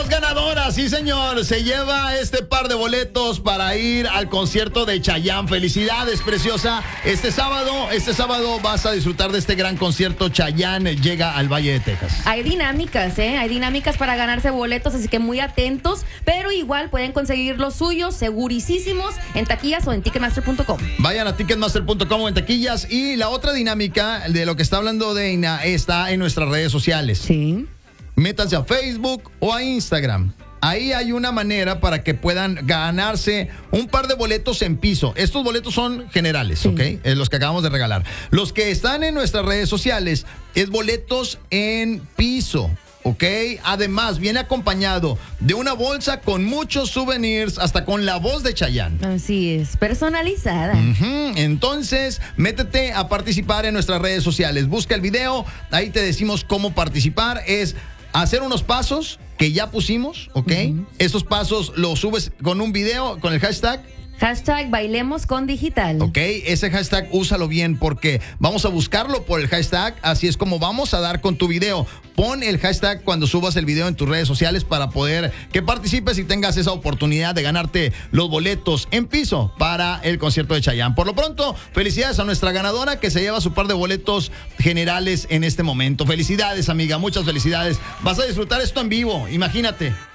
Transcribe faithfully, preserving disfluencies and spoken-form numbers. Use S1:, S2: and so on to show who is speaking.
S1: Tenemos ganadora, sí señor. Se lleva este par de boletos para ir al concierto de Chayanne. Felicidades, preciosa. Este sábado, este sábado vas a disfrutar de este gran concierto. Chayanne llega al Valle de Texas.
S2: Hay dinámicas, ¿eh? Hay dinámicas para ganarse boletos, así que muy atentos. Pero igual pueden conseguir los suyos segurísimos en taquillas o en ticketmaster punto com.
S1: Vayan a ticketmaster punto com o en taquillas. Y la otra dinámica de lo que está hablando Deina está en nuestras redes sociales.
S2: Sí.
S1: Métanse a Facebook o a Instagram. Ahí hay una manera para que puedan ganarse un par de boletos en piso. Estos boletos son generales, sí. ¿Ok? Eh, los que acabamos de regalar. Los que están en nuestras redes sociales es boletos en piso. ¿Ok? Además, viene acompañado de una bolsa con muchos souvenirs, hasta con la voz de Chayanne.
S2: Así es, personalizada.
S1: Uh-huh. Entonces, métete a participar en nuestras redes sociales. Busca el video, ahí te decimos cómo participar. Es hacer unos pasos que ya pusimos, ¿ok? Uh-huh. Esos pasos los subes con un video, con el hashtag
S2: Hashtag Bailemos con Digital.
S1: Ok, ese hashtag úsalo bien porque vamos a buscarlo por el hashtag. Así es como vamos a dar con tu video. Pon el hashtag cuando subas el video en tus redes sociales para poder que participes y tengas esa oportunidad de ganarte los boletos en piso para el concierto de Chayanne. Por lo pronto, felicidades a nuestra ganadora que se lleva su par de boletos generales en este momento. Felicidades, amiga, muchas felicidades. Vas a disfrutar esto en vivo, imagínate.